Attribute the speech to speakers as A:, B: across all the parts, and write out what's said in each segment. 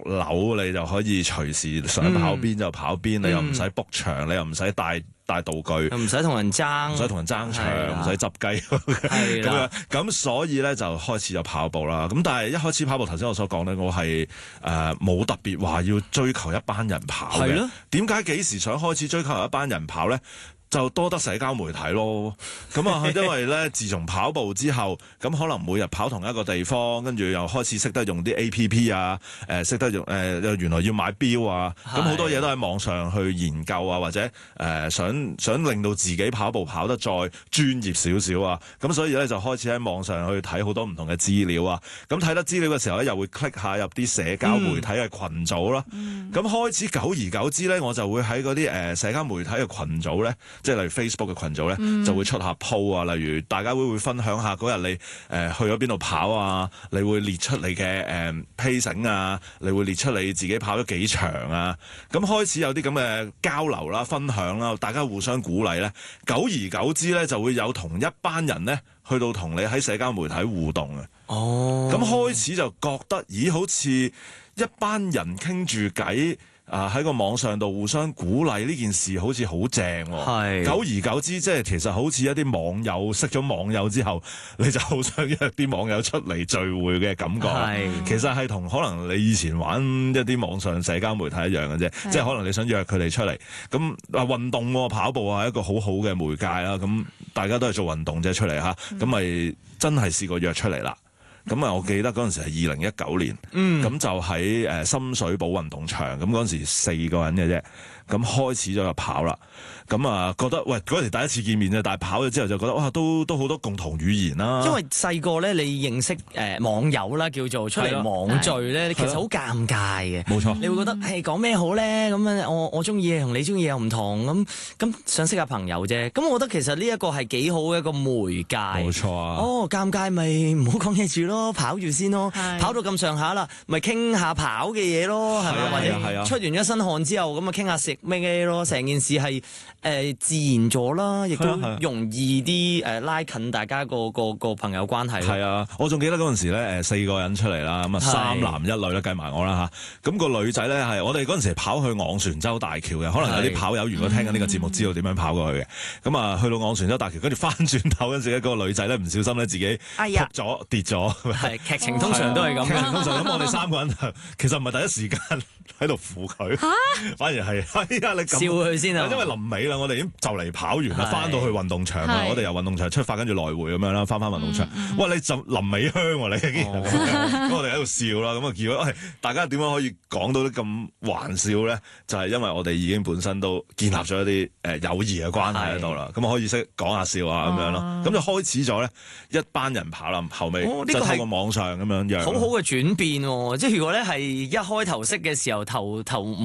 A: 樓，你就可以隨時想跑邊就跑邊，你又唔使 book 場，你又唔使帶道具，
B: 唔使同人爭，
A: 唔使同人爭場，唔使執雞咁樣。咁所以咧就開始咗跑步啦。咁但係一開始跑步，頭先我所講咧，我係冇特別話要追求一班人跑嘅。點解幾時想開始追求一班人跑咧？就多得社交媒體咯，咁啊，因為咧，自從跑步之後，咁可能每日跑同一個地方，跟住又開始識得用啲 APP 啊，識得用原來要買錶啊，咁好多嘢都喺網上去研究啊，或者想令到自己跑步跑得再專業少少啊，咁所以咧就開始喺網上去睇好多唔同嘅資料啊，咁睇得資料嘅時候咧，又會 click 下入啲社交媒體嘅群組啦，咁開始久而久之咧，我就會喺嗰啲社交媒體嘅群組咧。即係例如 Facebook 嘅群組咧，就會出下 po 啊，例如大家會分享下嗰日你去咗邊度跑啊，你會列出你嘅pacing啊，你會列出你自己跑咗幾長啊，咁開始有啲咁嘅交流啦、分享啦，大家互相鼓勵咧，久而久之咧就會有同一班人咧去到同你喺社交媒體互動啊。咁開始就覺得，咦，好似一班人傾住偈。喺個網上度互相鼓勵呢件事好似好正喎，久而久之即係其實好似一啲網友識咗網友之後，你就好想約啲網友出嚟聚會嘅感覺。其實係同可能你以前玩一啲網上社交媒體一樣嘅啫，即係可能你想約佢哋出嚟。咁運動跑步係一個好好嘅媒介啦。咁大家都係做運動啫出嚟嚇，咁咪真係試過約出嚟啦。咁啊，我記得嗰陣時係2019年，咁就喺深水埗運動場，咁嗰陣時4個人嘅啫，咁開始咗就跑啦。咁啊，覺得喂嗰時第一次見面啫，但係跑咗之後就覺得哇，都好多共同語言啦。
B: 因為細個咧，你認識網友啦，叫做出嚟網聚咧，其實好尷尬嘅。冇錯，你會覺得講咩好咧？咁樣我中意嘅同你中意又唔同，咁想識下朋友啫。咁我覺得其實呢一個係幾好嘅一個媒介。冇錯啊。尷尬咪唔好講嘢住咯，跑住先咯。跑到咁上下啦，咪傾下跑嘅嘢咯，係咪？或者出完一身汗之後，咁啊傾下食咩咯。成件事係自然咗啦，亦都容易啲拉近大家個朋友關係。係啊，我仲記得嗰陣時咧4個人出嚟啦，咁啊3男1女啦，計埋我啦嚇。咁個女仔咧係我哋嗰陣時跑去昂船洲大橋嘅，可能有啲跑友如果聽緊呢個節目知道點樣跑過去嘅。咁啊去到昂船洲大橋，跟住翻轉頭嗰陣時咧，個女仔咧唔小心咧自己撲咗跌咗。係劇情通常都係咁。劇情通常咁，我哋3個人其實唔係第一時間喺度扶佢，反而係你笑佢先啊！因為臨尾啦，我哋已經就嚟跑完啦，翻到去運動場啦，我哋由運動場出發，跟住來回咁樣啦，翻運動場。哇！你就臨尾香喎，你竟然咁我哋喺度笑啦，咁啊叫喂大家點樣可以講到啲咁玩笑咧？就係因為我哋已經本身都建立咗一啲友誼嘅關係喺度啦，咁可以識講下笑啊咁樣咯，咁就開始咗咧一班人跑啦，後尾即係透過網上咁樣樣。好好嘅轉變喎，即係如果咧係一開頭識嘅時候，頭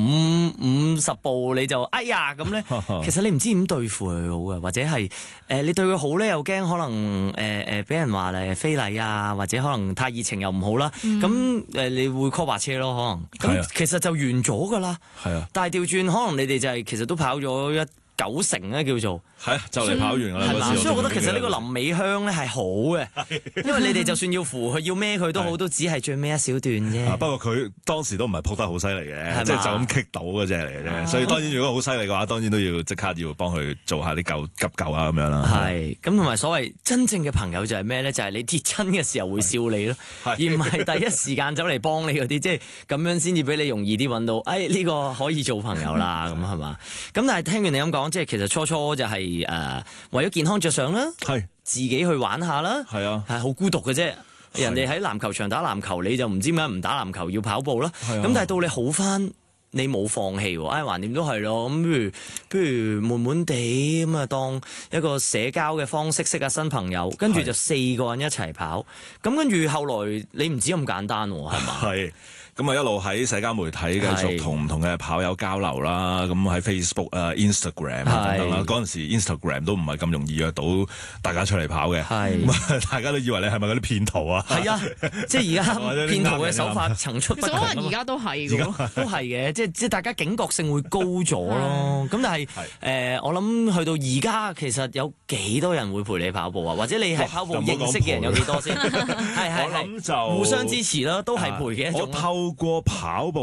B: 50步你就哎呀咁咧，其實你唔知點對付佢好嘅，或者係你對佢好咧，又驚可能俾人話非禮啊，或者可能太熱情又唔好啦，咁你會 call 白車咯，可能咁其實就完咗噶啦。係啊，但係調轉可能你哋就係其實都跑咗9成咧，叫做係就嚟跑完㗎啦。係嘛，所以我覺得其實呢個臨尾香咧係好嘅，因為你哋就算要扶佢要孭佢都好，都只係最尾一小段啫。不過佢當時都唔係撲得好犀利嘅，即係就咁棘到嗰隻嚟嘅啫。所以當然如果好犀利嘅話，當然都要即刻要幫佢做下啲急救啊咁樣啦。係咁，同埋所謂真正嘅朋友就係咩咧？就係你跌親嘅時候會笑你咯，而唔係第一時間走嚟幫你嗰啲，即係咁樣先至俾你容易啲揾到。呢個可以做朋友啦，咁係嘛？咁但係聽完你咁講。即係其實初就係為咗健康着想啦，係自己去玩下啦，係啊，係好孤獨嘅啫。人哋喺籃球場打籃球，你就唔知點解唔打籃球要跑步啦。咁但係到你好返，你冇放棄喎。橫掂都係咯。咁不如悶悶地咁啊，當一個社交嘅方式識下新朋友，跟住就4個人一齊跑。咁跟住後來你唔止咁簡單喎，係嘛？係。咁啊一路喺社交媒體繼續同唔同嘅跑友交流啦，咁喺 Facebook 啊、Instagram 等等啦。嗰陣時 Instagram 都唔係咁容易約到大家出嚟跑嘅，大家都以為你係咪嗰啲騙徒啊？係啊，即係而家騙徒嘅手法層出不窮。其實可能而家都係嘅，都係嘅，即係大家警覺性會高咗咯。咁但係我諗去到而家，其實有幾多人會陪你跑步啊？或者你係跑步認識嘅人有幾多先？係我諗就互相支持啦，都係陪嘅一種。透過跑步